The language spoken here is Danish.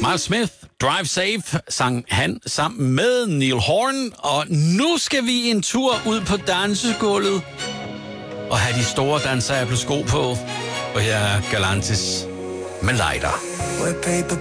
Miles Smith, Drive Safe, sang han sammen med Neil Horn. Og nu skal vi en tur ud på dansegulvet og have de store danseræblesko på. Og her er Galantis med Lighter. Wet paper